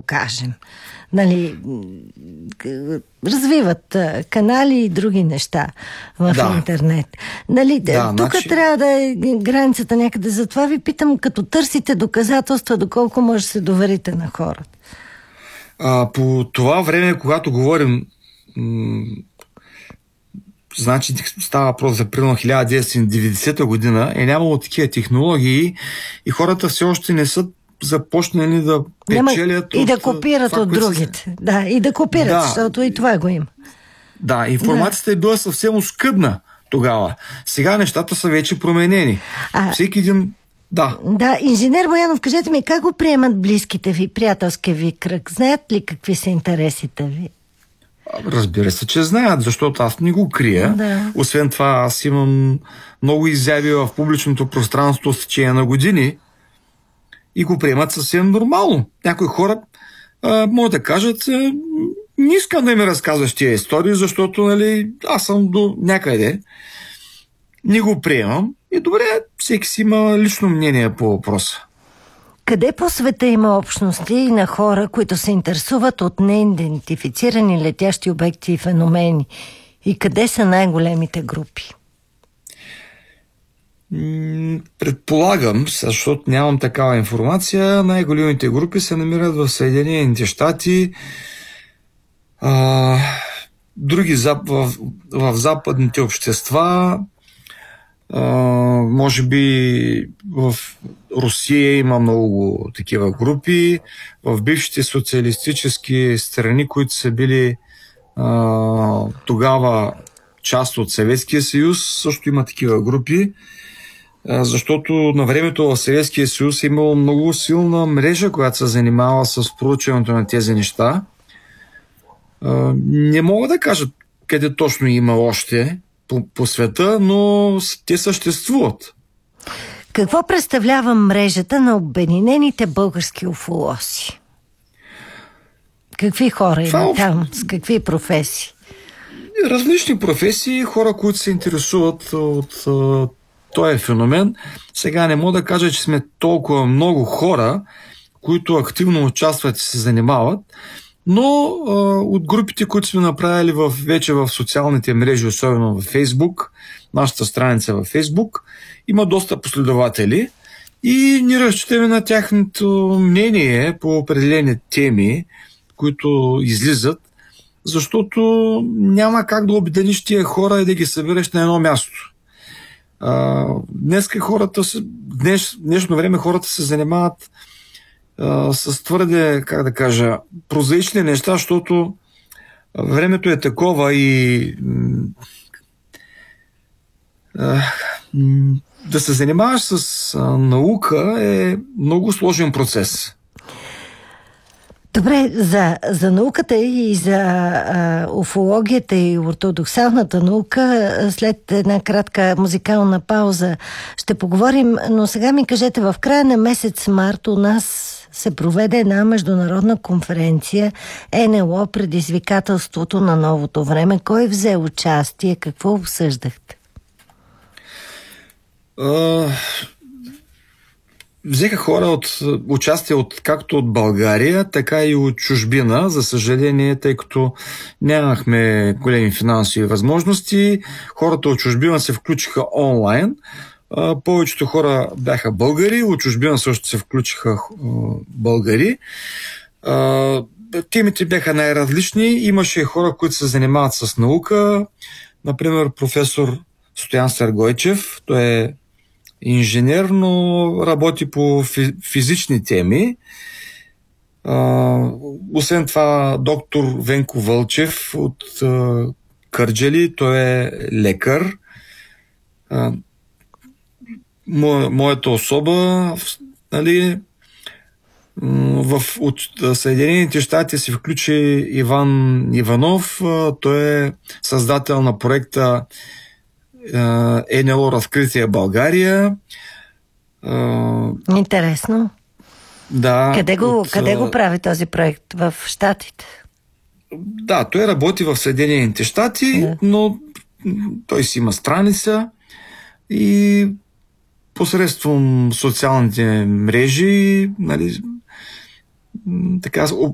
кажем. Нали, развиват канали и други неща в интернет. Нали, тук трябва да е границата някъде. Затова ви питам, като търсите доказателства, доколко може да се доверите на хората. По това време, когато говорим, значи става въпрос за примерно 1990 година, е нямало такива технологии и хората все още не са започнали да печелят и да копират от другите. Да, и да копират, защото и това го има. Да, информацията е била съвсем оскъдна тогава. Сега нещата са вече променени. Всеки един... Да, инженер Боянов, кажете ми, как го приемат близките ви, приятелския ви кръг? Знаят ли какви са интересите ви? Разбира се, че знаят, защото аз не го крия. Да. Освен това, аз имам много изяви в публичното пространство с течение на години и го приемат съвсем нормално. Някои хора могат да кажат, не искам да ми разказваш тия истории, защото нали, аз съм до някъде. Не го приемам и добре, всеки си има лично мнение по въпроса. Къде по света има общности на хора, които се интересуват от неидентифицирани летящи обекти и феномени? И къде са най-големите групи? Предполагам, защото нямам такава информация, най-големите групи се намират в Съединените щати, други в западните общества, може би в Русия има много такива групи, в бившите социалистически страни, които са били тогава част от Съветския съюз, също има такива групи, защото на времето в Съветския съюз е имало много силна мрежа, която се занимава с проучването на тези неща. Не мога да кажа къде точно има още по света, но те съществуват. Какво представлява мрежата на обединените български уфолози? Какви хора има там? С какви професии? Различни професии, хора, които се интересуват от този феномен. Сега не мога да кажа, че сме толкова много хора, които активно участват и се занимават, но от групите, които сме направили вече в социалните мрежи, особено в Фейсбук, нашата страница във Фейсбук, има доста последователи и ни разчитаме на тяхното мнение по определени теми, които излизат, защото няма как да обединиш тия хора и да ги събереш на едно място. Днешно време хората се занимават с твърде, как да кажа, прозаични неща, защото времето е такова и да се занимаваш с наука е много сложен процес. Добре, за науката и за уфологията и ортодоксалната наука след една кратка музикална пауза ще поговорим, но сега ми кажете, в края на месец март у нас се проведе една международна конференция НЛО предизвикателството на новото време. Кой взе участие? Какво обсъждахте? Взеха хора участие както от България, така и от чужбина. За съжаление, тъй като нямахме големи финансови възможности, хората от чужбина се включиха онлайн. Повечето хора бяха българи, от чужбина също се включиха българи. Темите бяха най-различни. Имаше хора, които се занимават с наука. Например, професор Стоян Съргойчев. Той е инженер, но работи по физични теми. Освен това, доктор Венко Вълчев от Кърджали. Той е лекар. Моята особа, нали, от Съединените щати се включи Иван Иванов. Той е създател на проекта НЛО Разкритие България. Интересно. Да. Къде го прави този проект? В Щатите? Да, той работи в Съединените щати, но той си има страница и посредством социалните мрежи, нали, така